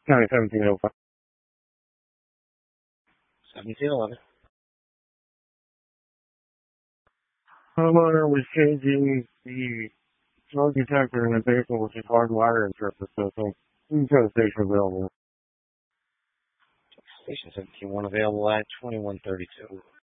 County 1705. 1711. Homeowner was changing the smoke detector in the vehicle, which is hardwired into the system. You can go to the station available. Station 17-1 available at 2132.